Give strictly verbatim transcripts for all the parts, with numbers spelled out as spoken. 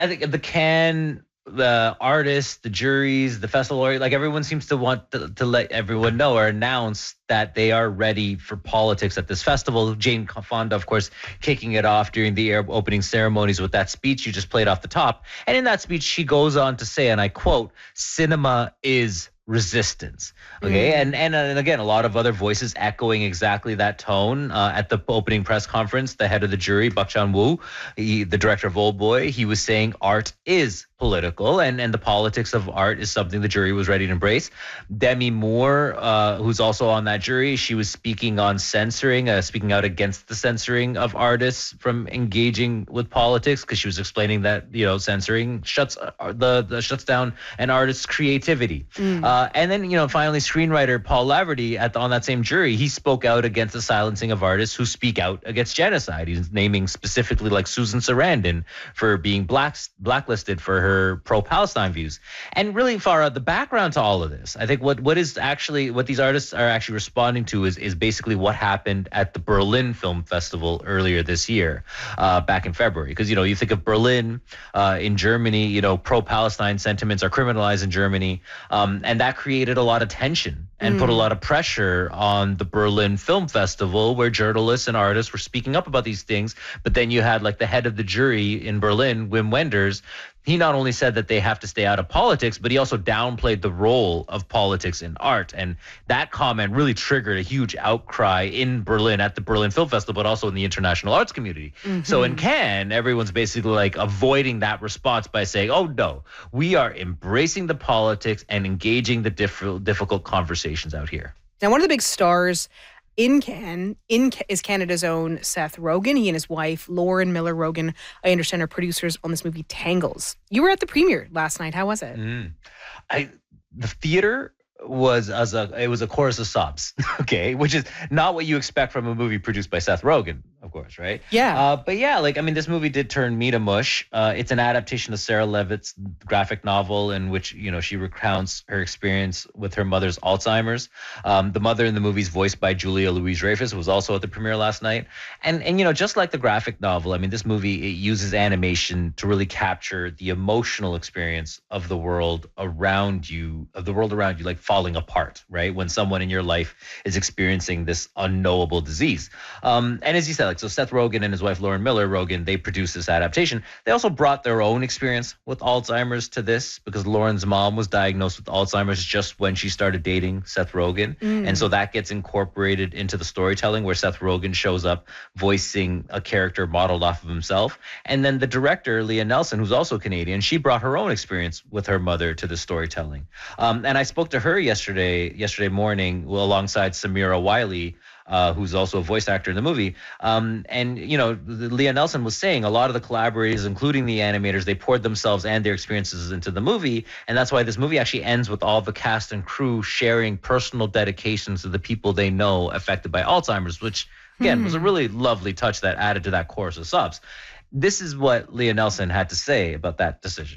I think the Cannes, the artists, the juries, the festival, like everyone seems to want to, to let everyone know or announce that they are ready for politics at this festival. Jane Fonda, of course, kicking it off during the opening ceremonies with that speech you just played off the top. And in that speech, she goes on to say, and I quote, "Cinema is resistance." Okay. Mm. And, and and again, a lot of other voices echoing exactly that tone. Uh, at the opening press conference, the head of the jury, Bak Chan-woo, he, the director of Old Boy, he was saying art is political, and, and the politics of art is something the jury was ready to embrace. Demi Moore, uh, who's also on that jury, she was speaking on censoring, uh, speaking out against the censoring of artists from engaging with politics, because she was explaining that, you know, censoring shuts uh, the, the shuts down an artist's creativity. Mm. Uh, and then, you know, finally, screenwriter Paul Laverty at the, on that same jury, he spoke out against the silencing of artists who speak out against genocide. He's naming specifically like Susan Sarandon for being black, blacklisted for her pro-Palestine views. And really, Farah, the background to all of this, I think what what is actually what these artists are actually responding to is is basically what happened at the Berlin Film Festival earlier this year, uh, back in February. Because, you know, you think of Berlin uh, in Germany, you know, pro-Palestine sentiments are criminalized in Germany, um, and that created a lot of tension and mm. put a lot of pressure on the Berlin Film Festival, where journalists and artists were speaking up about these things. But then you had like the head of the jury in Berlin, Wim Wenders. He not only said that they have to stay out of politics, but he also downplayed the role of politics in art. And that comment really triggered a huge outcry in Berlin at the Berlin Film Festival, but also in the international arts community. Mm-hmm. So in Cannes, everyone's basically like avoiding that response by saying, oh, no, we are embracing the politics and engaging the diff- difficult conversations out here. Now, one of the big stars in Cannes in is Canada's own Seth Rogen. He and his wife, Lauren Miller Rogen, I understand, are producers on this movie Tangles. You were at the premiere last night. How was it? Mm. I the theater was as a it was a chorus of sobs, okay, which is not what you expect from a movie produced by Seth Rogen, of course, right? Yeah. Uh, but yeah, like, I mean, this movie did turn me to mush. Uh, it's an adaptation of Sarah Levitt's graphic novel in which, you know, she recounts her experience with her mother's Alzheimer's. Um, the mother in the movie is voiced by Julia Louis-Dreyfus, who was also at the premiere last night. And, and you know, just like the graphic novel, I mean, this movie, it uses animation to really capture the emotional experience of the world around you, of the world around you, like falling apart, right? When someone in your life is experiencing this unknowable disease. Um, and as you said, like, so Seth Rogen and his wife, Lauren Miller Rogen, they produced this adaptation. They also brought their own experience with Alzheimer's to this, because Lauren's mom was diagnosed with Alzheimer's just when she started dating Seth Rogen. Mm. And so that gets incorporated into the storytelling, where Seth Rogen shows up voicing a character modeled off of himself. And then the director, Leah Nelson, who's also Canadian, she brought her own experience with her mother to the storytelling. Um, and I spoke to her yesterday, yesterday morning, alongside Samira Wiley, Uh, who's also a voice actor in the movie. Um, and, you know, Leah Nelson was saying a lot of the collaborators, including the animators, they poured themselves and their experiences into the movie. And that's why this movie actually ends with all the cast and crew sharing personal dedications to the people they know affected by Alzheimer's, which, again, mm-hmm. was a really lovely touch that added to that chorus of subs. This is what Leah Nelson had to say about that decision.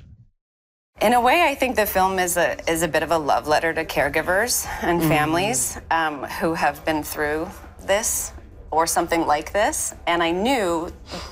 In a way, I think the film is a is a bit of a love letter to caregivers and mm. families um, who have been through this or something like this. And I knew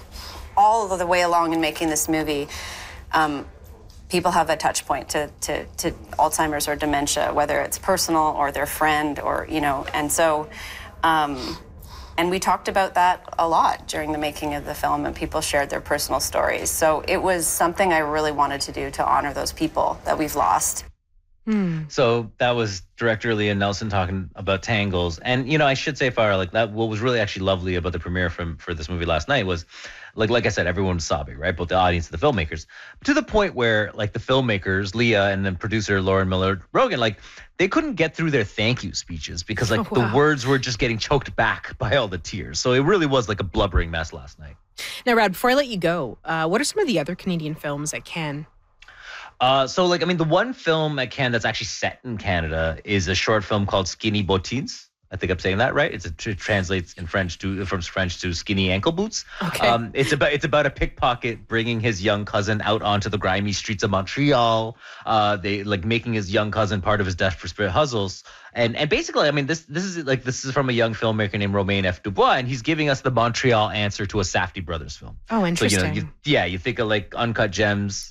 all of the way along in making this movie, um, people have a touch point to, to, to Alzheimer's or dementia, whether it's personal or their friend or, you know, and so... Um, And we talked about that a lot during the making of the film, and people shared their personal stories. So it was something I really wanted to do to honor those people that we've lost. Hmm. So that was director Leah Nelson talking about Tangles. And, you know, I should say, Farah, like that, what was really actually lovely about the premiere from for this movie last night was, like, like I said, everyone was sobbing, right? Both the audience and the filmmakers, to the point where, like, the filmmakers, Leah and then producer Lauren Miller Rogen, like, they couldn't get through their thank you speeches because, like, oh, wow. the words were just getting choked back by all the tears. So it really was like a blubbering mess last night. Now, Rad, before I let you go, uh, what are some of the other Canadian films at Cannes? Uh, so, like, I mean, the one film at Cannes that's actually set in Canada is a short film called Skinny Bottines. I think I'm saying that right. It's a, it translates in French to from French to skinny ankle boots. Okay. Um, it's about it's about a pickpocket bringing his young cousin out onto the grimy streets of Montreal. Uh, they like making his young cousin part of his desperate hustles. And and basically, I mean, this this is like this is from a young filmmaker named Romain F. Dubois, and he's giving us the Montreal answer to a Safdie Brothers film. Oh, interesting. So, you know, you, yeah, you think of like Uncut Gems.